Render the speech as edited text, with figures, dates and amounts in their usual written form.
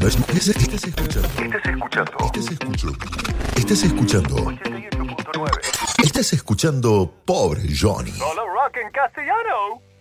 Estás escuchando 88.9. Estás escuchando Pobre Johnny. Solo rock en castellano.